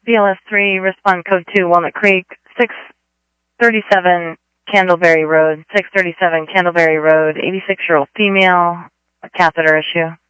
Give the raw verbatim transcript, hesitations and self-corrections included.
B L S three, respond code two, Walnut Creek, six thirty-seven Candleberry Road, six thirty-seven Candleberry Road, eighty-six-year-old female, a catheter issue.